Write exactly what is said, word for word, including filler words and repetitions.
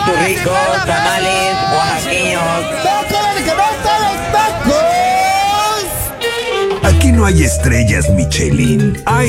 platos ricos, tamales, oaxaqueños. Aquí no hay estrellas, Michelin. Hay